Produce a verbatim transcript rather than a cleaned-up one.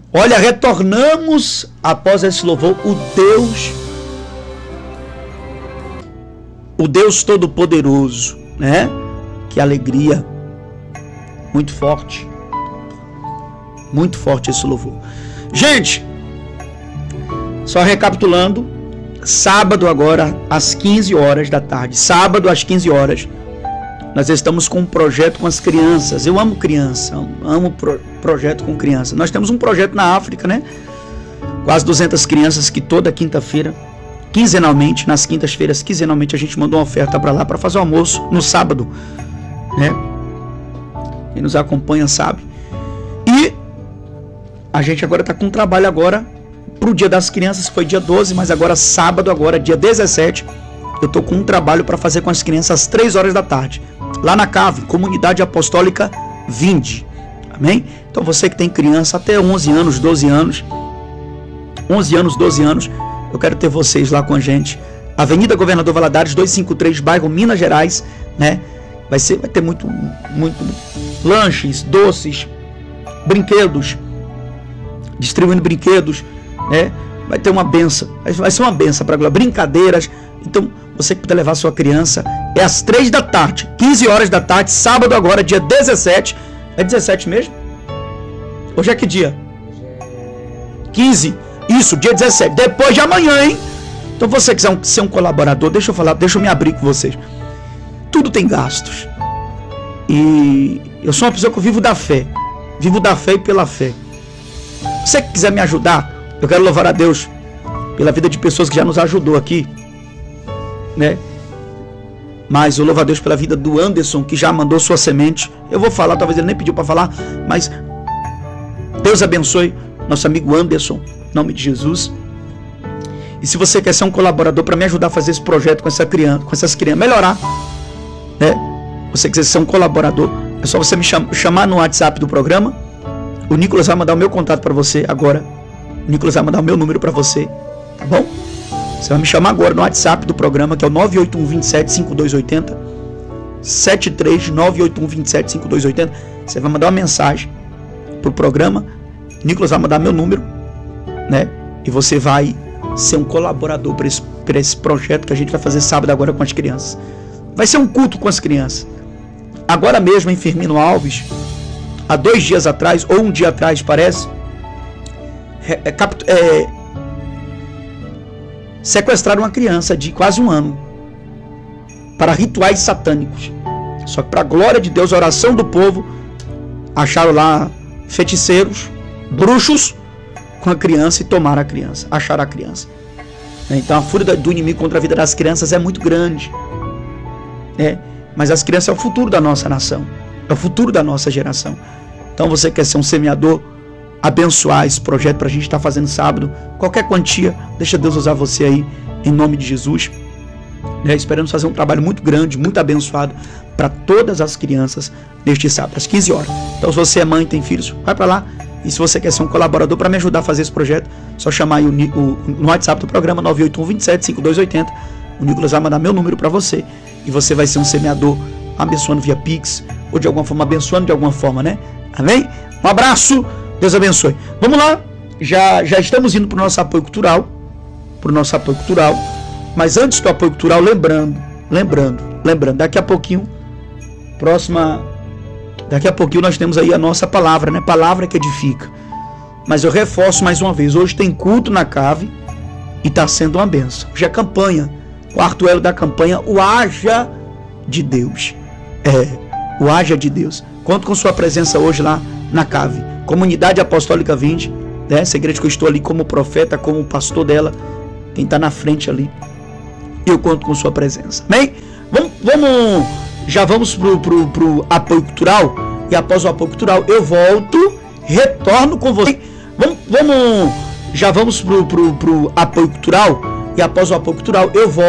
Olha, retornamos após esse louvor, o Deus, o Deus Todo-Poderoso, né? Que alegria, muito forte, muito forte esse louvor. Gente, só recapitulando, sábado agora às quinze horas da tarde, sábado às quinze horas, nós estamos com um projeto com as crianças. Eu amo criança, amo pro, projeto com criança. Nós temos um projeto na África, né? Quase duzentas crianças que toda quinta-feira, quinzenalmente, nas quintas-feiras, quinzenalmente, a gente mandou uma oferta para lá para fazer o almoço no sábado, né? Quem nos acompanha sabe. E a gente agora está com um trabalho agora pro Dia das Crianças, foi dia doze, mas agora sábado, agora dia dezessete, eu tô com um trabalho para fazer com as crianças às três horas da tarde. Lá na Cave, Comunidade Apostólica Vinde. Amém? Então você que tem criança até onze anos, doze anos, onze anos, doze anos, eu quero ter vocês lá com a gente. Avenida Governador Valadares, duzentos e cinquenta e três, bairro Minas Gerais, né? Vai ser, vai ter muito, muito lanches, doces, brinquedos, distribuindo brinquedos, né? Vai ter uma benção, vai ser uma benção para glória, brincadeiras. Então, você que puder levar sua criança, é às três da tarde, quinze horas da tarde, sábado agora, dia dezessete. É dezessete mesmo? Hoje é que dia? quinze. Isso, dia dezessete. Depois de amanhã, hein? Então, você quiser um, ser um colaborador, deixa eu falar, deixa eu me abrir com vocês. Tudo tem gastos. E eu sou uma pessoa que eu vivo da fé. Vivo da fé e pela fé. Você que quiser me ajudar, eu quero louvar a Deus pela vida de pessoas que já nos ajudou aqui, né? Mas eu louvo a Deus pela vida do Anderson, que já mandou sua semente. Eu vou falar, talvez ele nem pediu para falar, mas Deus abençoe nosso amigo Anderson, em nome de Jesus. E se você quer ser um colaborador para me ajudar a fazer esse projeto com essa criança, com essas crianças, melhorar, né? Você quiser ser um colaborador, é só você me cham- chamar no WhatsApp do programa. O Nicolas vai mandar o meu contato para você agora. O Nicolas vai mandar o meu número para você, tá bom? Você vai me chamar agora no WhatsApp do programa, que é o nove oito um, dois sete, cinco dois oito zero, sete três nove oito um, dois sete, cinco dois oito zero. Você vai mandar uma mensagem pro programa. O Nicolas vai mandar meu número, né? E você vai ser um colaborador para esse, para esse projeto que a gente vai fazer sábado agora com as crianças. Vai ser um culto com as crianças. Agora mesmo em Firmino Alves, há dois dias atrás, ou um dia atrás, parece, é, é, é, sequestraram uma criança de quase um ano para rituais satânicos. Só que para a glória de Deus, a oração do povo, acharam lá feiticeiros, bruxos com a criança e tomaram a criança, acharam a criança. Então a fúria do inimigo contra a vida das crianças é muito grande, né? Mas as crianças é o futuro da nossa nação, é o futuro da nossa geração. Então você quer ser um semeador, abençoar esse projeto para a gente estar tá fazendo sábado, qualquer quantia, deixa Deus usar você aí, em nome de Jesus, né? Esperamos fazer um trabalho muito grande, muito abençoado para todas as crianças neste sábado, às quinze horas. Então se você é mãe, tem filhos, vai para lá. E se você quer ser um colaborador para me ajudar a fazer esse projeto, só chamar aí o, o, no WhatsApp do programa nove oito um, dois sete, cinco dois oito zero. O Nicolas vai mandar meu número para você e você vai ser um semeador abençoando via Pix ou de alguma forma, abençoando de alguma forma, né? Amém? Um abraço, Deus abençoe. Vamos lá, já, já estamos indo para o nosso apoio cultural, para o nosso apoio cultural, mas antes do apoio cultural, lembrando, lembrando, lembrando, daqui a pouquinho, próxima, daqui a pouquinho nós temos aí a nossa palavra, né? Palavra que edifica. Mas eu reforço mais uma vez, hoje tem culto na Cave e está sendo uma benção. Hoje é campanha, quarto elo da campanha, o Haja de Deus. É, o Haja de Deus. Conto com sua presença hoje lá na Cave, Comunidade Apostólica Vinde, né? Essa igreja que eu estou ali como profeta, como pastor dela, quem está na frente ali, eu conto com sua presença. Amém? Vamos, vamos já vamos pro, pro, pro apoio cultural, e após o apoio cultural eu volto, retorno com você. Vamos, vamos já vamos pro, pro, pro apoio cultural, e após o apoio cultural eu volto.